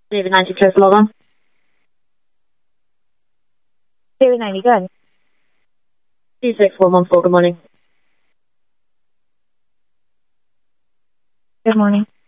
David 90, clear for log on. David 90, good. 26114, good morning. Good morning.